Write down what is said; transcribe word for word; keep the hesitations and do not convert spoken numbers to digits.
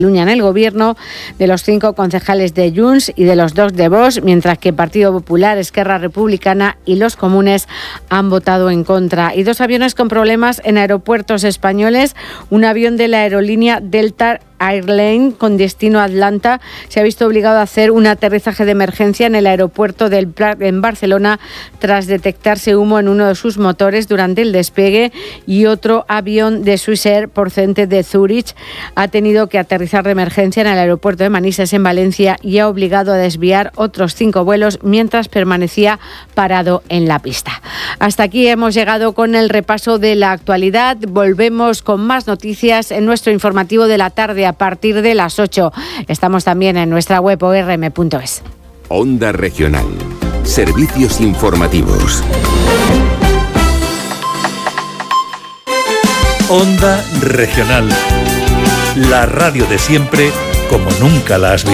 en el gobierno, de los cinco concejales de Junts y de los dos de Vox, mientras que Partido Popular, Esquerra Republicana y los comunes han votado en contra. Y dos aviones con problemas en aeropuertos españoles. Un avión de la aerolínea Delta Airlines con destino a Atlanta se ha visto obligado a hacer un aterrizaje de emergencia en el aeropuerto del Prat en Barcelona tras detectarse humo en uno de sus motores durante el despegue, y otro avión de Swissair procedente de Zúrich ha tenido que aterrizar de emergencia en el aeropuerto de Manises en Valencia y ha obligado a desviar otros cinco vuelos mientras permanecía parado en la pista. Hasta aquí hemos llegado con el repaso de la actualidad. Volvemos con más noticias en nuestro informativo de la tarde a partir de las ocho. Estamos también en nuestra web o r m punto es. Onda Regional. Servicios informativos. Onda Regional. La radio de siempre como nunca la has visto.